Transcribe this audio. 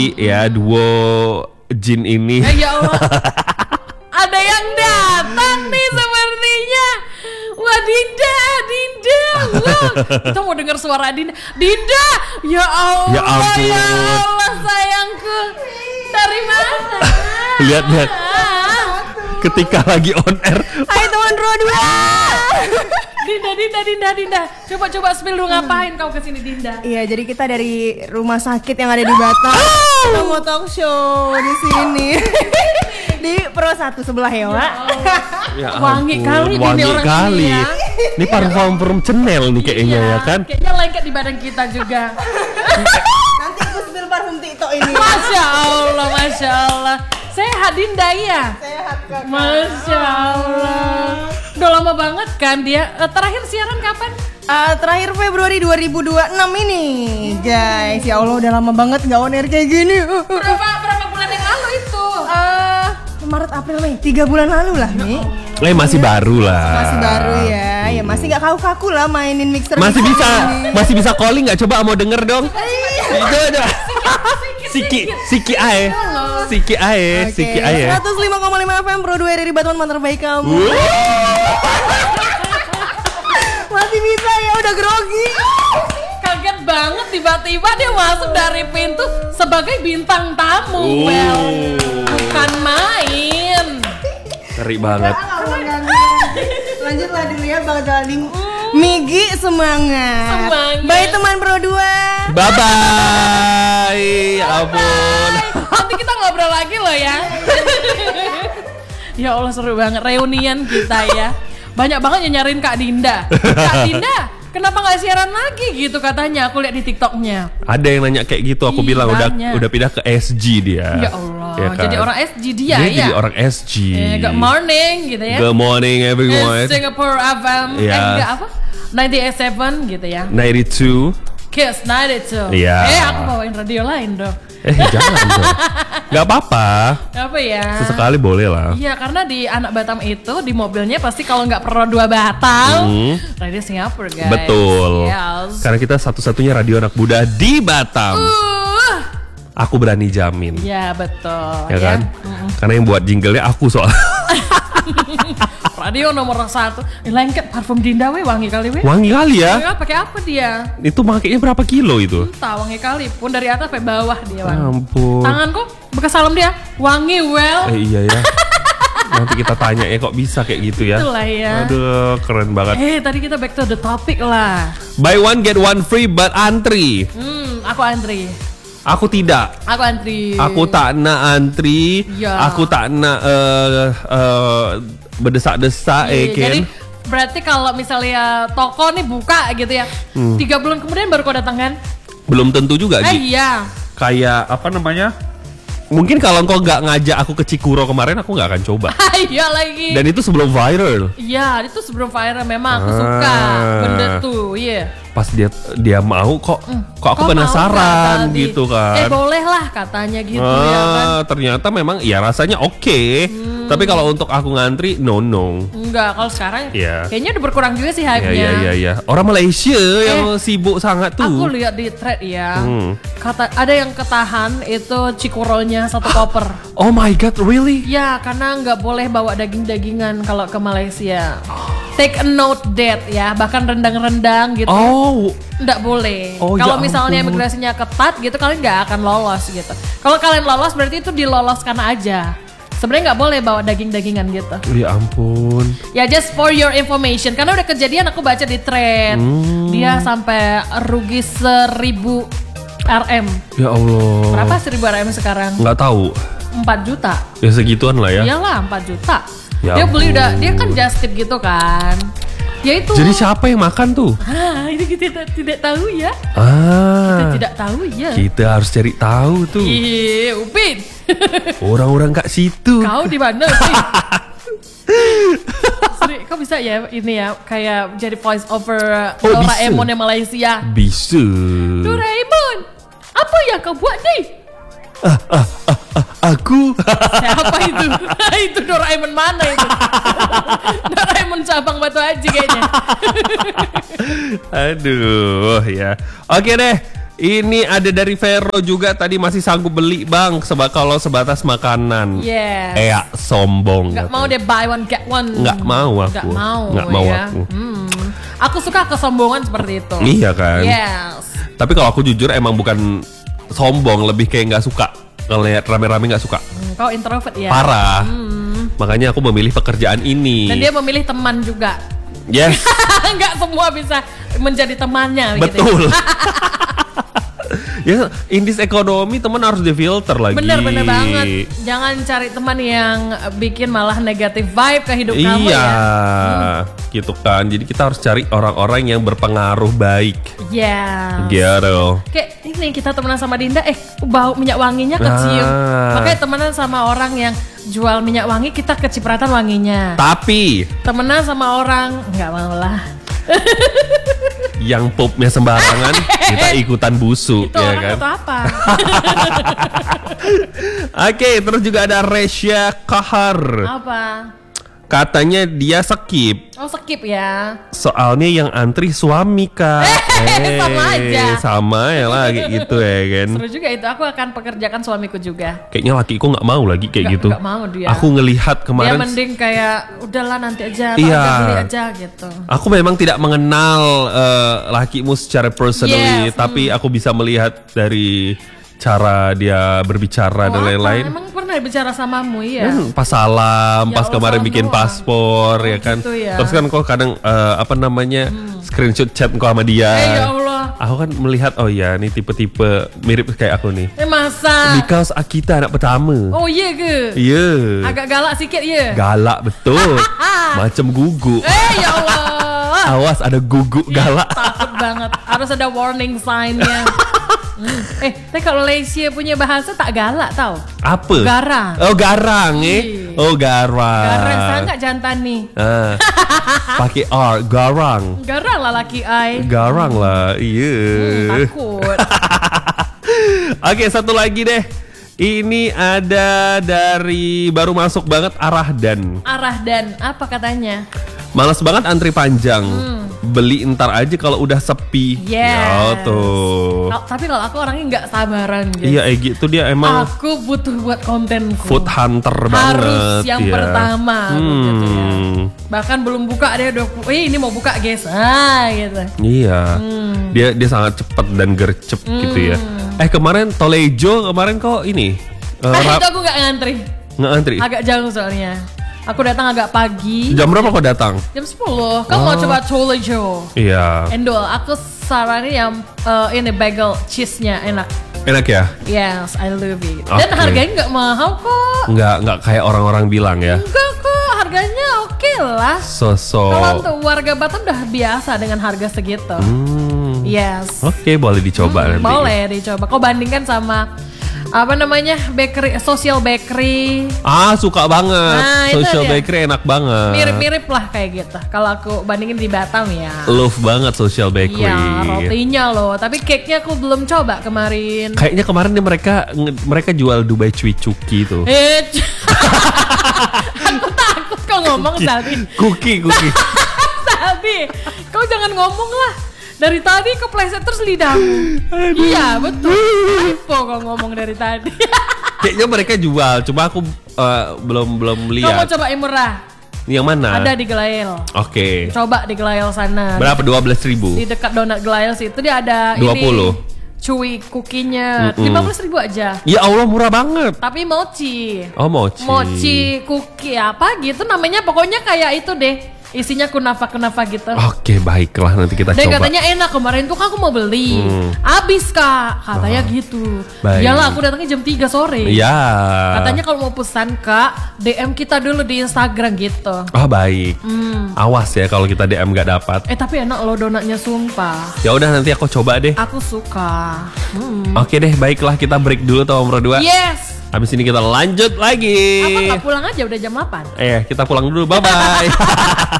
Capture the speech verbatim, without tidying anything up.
Ya, duo jin ini. Ya, ya Allah. Ada yang datang nih sepertinya. Wah, Dinda, Dinda. Wah, kita mau dengar suara Dinda. Dinda, ya Allah, Ya ampun. ya Allah sayangku. Dari mana? Lihat, lihat. Ketika lagi on air. Hai teman Rodwa. Dinda, Dinda, Dinda, Dinda. Coba, coba spill lu ngapain kau kesini, Dinda? Iya, jadi kita dari rumah sakit yang ada di Batam. Kita mau talk show di sini. Di Pro satu sebelah ya, Wak. Ya Wangi ampun, kali ini wangi orang kali. ini ya. Ini parfum from Chanel nih kayaknya Iya, ya kan. Kayaknya lengket di badan kita juga. Nanti aku spill parfum Tito ini. Masya Allah, Masya Allah. Sehat Dinda ya? Sehat Kak. Masya Allah. Udah lama banget kan dia. Eh, Terakhir siaran kapan? Uh, terakhir Februari dua ribu dua puluh enam ini, guys. Ya Allah, udah lama banget gak on air kayak gini. Berapa berapa bulan yang lalu itu? Uh, Maret, April, Mei, tiga bulan lalu lah nih. Eh masih baru lah. Masih baru ya, ya masih nggak kaku-kaku lah mainin mixer. Masih mixer bisa, ini. masih bisa calling nggak? Coba mau denger dong. Itu ada. Siki, Siki Ae, Siki Ae, Oke, Siki Ae. seratus lima koma lima F M Pro dua dari Batuan Mantar Baik kamu. Masih bisa ya, udah grogi. Kaget banget tiba-tiba dia masuk dari pintu sebagai bintang tamu. Oh. Well, bukan main. Ngeri banget. Lanjutlah dulu ya Bang Jaling. Migi semangat. Semangat. Bye teman Pro dua. Bye bye. Ya ampun. Nanti kita ngobrol lagi loh ya. Ya Allah, seru banget reunian kita ya. Banyak banget yang nyariin Kak Dinda. Kak Dinda, kenapa nggak siaran lagi gitu katanya? Aku lihat di TikToknya. Ada yang nanya kayak gitu, aku Ih, bilang udah banyak. udah pindah ke S G dia. Ya Allah, Ya kan? jadi orang S G dia, Dia ya. jadi orang S G. Eh, good morning gitu ya. Good morning everyone. Eh, Singapore F M. Eh, Iya. enggak apa? sembilan puluh tujuh gitu ya. ninety-two. Kiss sembilan puluh tujuh. Iya. Eh, aku bawain radio lain dong. Eh jangan dong. Gak apa-apa. Apa ya? Sesekali boleh lah. Iya, karena di anak Batam itu di mobilnya pasti kalau nggak Pro dua Batam, Hmm. radio Singapura guys. Betul. Yes. Karena kita satu-satunya radio anak muda di Batam. Uh, Aku berani jamin. ya betul. Ya kan? Karena yang buat jinglenya aku soal. Radio nomor satu. Eh, lengket parfum Dinda we wangi kali we. Wangi kali ya. Ya, pakai apa dia? Itu makainya berapa kilo itu? Entah, wangi kali pun dari atas sampai bawah dia wangi. Ampun. Tanganku bekas salam dia wangi well. Eh iya ya. Nanti kita tanya ya kok bisa kayak gitu ya. Itulah ya. Aduh keren banget. Eh tadi kita back to the topic lah. Buy one get one free but antri. Hmm, aku antri. Aku tidak. Aku antri. Aku tak nak antri. Ya. Aku tak nak uh, uh, berdesak-desak Iya, eh kan. jadi berarti kalau misalnya toko nih buka gitu ya, Hmm. tiga bulan kemudian baru kau datang kan? Belum tentu juga Eh Gi. iya. Kayak apa namanya? Mungkin kalau engkau nggak ngajak aku ke Cikuro kemarin aku nggak akan coba. Iya lagi. Dan itu sebelum viral. Iya, itu sebelum viral memang aku Ah. suka benda tuh, iya. Pas dia dia mau kok kok aku Kok mau penasaran nggak tadi? gitu Eh kan. boleh lah katanya gitu ya kan. Ah, ternyata memang ya rasanya oke. Tapi kalau untuk aku ngantri no no. Enggak, kalau sekarang Iya. kayaknya udah berkurang juga sih Ya hype-nya. ya ya ya. Orang Malaysia yang sibuk sangat tuh. Aku lihat di thread ya. Hmm. Kata ada yang ketahan itu Cikuronya satu koper. Oh my god, really? Ya, karena nggak boleh bawa daging-dagingan kalau ke Malaysia. Take a note that ya, bahkan rendang-rendang gitu. Oh, Nggak boleh. Oh, Kalau ya misalnya ampun. imigrasinya ketat gitu, kalian nggak akan lolos gitu. Kalau kalian lolos berarti itu diloloskan aja. Sebenarnya nggak boleh bawa daging-dagingan gitu. ya ampun. Ya just for your information, karena udah kejadian aku baca di thread. Hmm. Dia sampai rugi seribu R M. Ya Allah. Berapa seribu R M sekarang? Nggak tahu. empat juta. Ya segituan lah ya. Iyalah empat juta. Ya dia beli ampun. udah, dia kan just tip gitu kan. Ya itu. Jadi siapa yang makan tuh? Ah, ini kita tidak, tidak tahu ya. Kita Ah. tidak tahu ya. Kita harus cari tahu tuh. Iya, Upin. Orang-orang kat situ. Kau di mana sih? Sri, kau bisa ya ini ya kayak jadi voice over Oh, Doraemon bisa. yang Malaysia. Bisa. Doraemon, apa yang kau buat nih? Aku. Siapa itu? Itu Doraemon mana itu? Doraemon cabang Batu Haji kayaknya. Aduh ya. Oke deh. Ini ada dari Vero juga tadi masih sanggup beli bang seba kalau sebatas makanan. Yes. Eh ya, sombong. Nggak katanya. mau deh buy one get one. Nggak mau aku. Nggak mau. Nggak mau ya. aku. Hmm. Aku suka kesombongan seperti itu. Iya kan. Yes. Tapi kalau aku jujur emang bukan sombong, lebih kayak nggak suka ngeliat rame-rame, nggak suka. Hmm, kau introvert ya. Parah. Hmm. Makanya aku memilih pekerjaan ini. Dan dia memilih teman juga. Yes. Nggak semua bisa menjadi temannya. Betul. Ya, in this ekonomi teman harus difilter lagi. Bener-bener banget. Jangan cari teman yang bikin malah negatif vibe ke hidup kamu Iya, ya. Hmm. gitu kan. Jadi kita harus cari orang-orang yang berpengaruh baik. Yes. Gitu. Kayak ini kita temenan sama Dinda, eh bau minyak wanginya kecium. Ah. Makanya temenan sama orang yang jual minyak wangi, kita kecipratan wanginya. Tapi Temenan sama orang nggak mau lah. yang popnya sembarangan kita ikutan busuk, Itu ya orang kan? atau apa? Oke, terus juga ada Resya Kahar. Apa? Katanya dia skip. Oh skip ya. Soalnya yang antri suami kak. Eh, sama aja. Sama ya lah kayak gitu ya kan. Seru juga itu. Aku akan pekerjakan suamiku juga. Kayaknya lakiku nggak mau lagi kayak Nggak- gitu. nggak mau dia. Aku ngelihat Dia kemarin. mending kayak udahlah nanti aja, atau Iya. udah beli aja gitu. Aku memang tidak mengenal eh, lakimu secara personally, Yes, tapi aku bisa melihat dari cara dia berbicara dan Oh, apa? lain-lain. Emang pernah bicara samamu ya? Kan pas salam, Ya pas Allah, kemarin salam bikin doang. paspor Oh, ya kan. gitu ya. Terus kan kok kadang eh, apa namanya screenshot chat kok sama dia. Eh ya Allah. Aku kan melihat oh ya ini tipe-tipe mirip kayak aku nih. Eh masa? Because Akita anak pertama. Oh iya ke? Iya. Agak galak sikit ya? Galak betul. Macam gugu. Eh ya Allah. Awas ada gugu galak. Takut banget. Harus ada warning sign-nya. Hmm. Eh, tapi kalau Malaysia punya bahasa tak galak tau. Apa? Garang. Oh garang eh. Iya. Oh garang. Garang sangat jantan nih. Ah. Pakai R, garang. Garang lah laki ai. Garang lah. Iya. Hmm, takut. Oke, satu lagi deh. Ini ada dari baru masuk banget Arah dan Arah dan apa katanya? Males banget antri panjang. Beli entar aja kalau udah sepi. Yes. Ya tuh. Kal- tapi kalau aku orangnya nggak sabaran guys. Iya, Egi tuh dia emang Aku butuh buat kontenku. food hunter Harus banget. yang ya. pertama, Hmm. gitu ya. Bahkan belum buka dia udah, eh ini mau buka guys, ah gitu. Iya. Hmm. Dia dia sangat cepat dan gercep gitu ya. Eh kemarin Tolejo kemarin kok ini eh, Ah, rap- itu aku nggak ngantri, ngantri. agak jauh soalnya. Aku datang agak pagi, Jam berapa kok datang? jam sepuluh. Kau mau Oh. coba Tolejo? Iya. Endol, aku saranin yang eh, ini bagel cheese-nya enak. Enak ya? Yes, I love it. Dan Oke. harganya nggak mahal kok. Nggak nggak kayak orang-orang bilang ya. Enggak kok, harganya oke lah. Sosok. Kalau untuk warga Batam udah biasa dengan harga segitu. Hmm. Yes. Oke, boleh dicoba Hmm, nanti. boleh dicoba. Kau bandingkan sama apa namanya bakery, social bakery, Ah, suka banget. Nah, itu Social dia. bakery enak banget. mirip-mirip lah kayak gitu. Kalau aku bandingin di Batam ya. Love banget social bakery. Iya, rotinya loh. Tapi cake-nya aku belum coba kemarin. Kayaknya kemarin nih mereka nge- mereka jual Dubai Cuy Cuki tuh. Eh, aku takut kau ngomong Saldi. Cookie, cookie. Saldi, kau jangan ngomong lah. Dari tadi kepleset terus lidahmu. Iya betul. Apa kau ngomong dari tadi? Kayaknya mereka jual, cuma aku eh, belum belum Kau mau lihat. coba yang murah? Yang mana? Ada di Gelail. Oke. Coba di Gelail sana. Berapa? dua belas ribu. Di dekat donat Gelail situ dia ada dua puluh. ini cuy kukinya Mm-mm. lima belas ribu aja. Ya Allah, murah banget. Tapi mochi. Oh, mochi. Mochi kuki apa gitu namanya, pokoknya kayak itu deh. Isinya kunafa-kunafa gitu. Oke, baiklah nanti kita Dan coba. katanya enak, kemarin tuh aku mau beli. Hmm. Habis kak, katanya gitu. baik. Iyalah aku datangnya jam tiga sore. Iya. Katanya kalau mau pesan kak, D M kita dulu di Instagram gitu. Oh, baik. Hmm. Awas ya kalau kita D M gak dapat. Eh tapi enak loh donatnya sumpah. Ya udah nanti aku coba deh. Aku suka. Hmm. Oke deh, baiklah kita break dulu tuh Om Dua. Yes. Habis ini kita lanjut lagi. Apa nggak pulang aja udah jam delapan? Eh, kita pulang dulu. Bye bye.